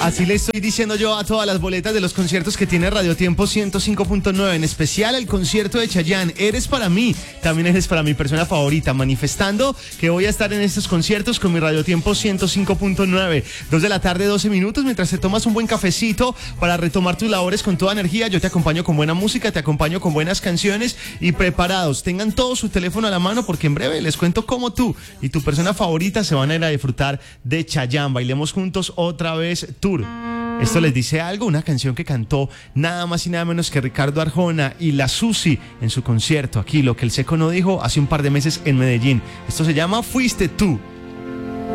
Así le estoy diciendo yo a todas las boletas de los conciertos que tiene Radio Tiempo 105.9, en especial el concierto de Chayanne. Eres para mí, también eres para mi persona favorita, manifestando que voy a estar en estos conciertos con mi Radio Tiempo 105.9. 2 de la tarde, 12 minutos, mientras te tomas un buen cafecito para retomar tus labores con toda energía. Yo te acompaño con buena música, te acompaño con buenas canciones y preparados. Tengan todo su teléfono a la mano porque en breve les cuento cómo tú y tu persona favorita se van a ir a disfrutar de Chayanne. Bailemos juntos otra vez Tour. Esto les dice algo, una canción que cantó nada más y nada menos que Ricardo Arjona y la Susi en su concierto aquí, lo que el Seco no dijo hace un par de meses en Medellín. Esto se llama Fuiste Tú.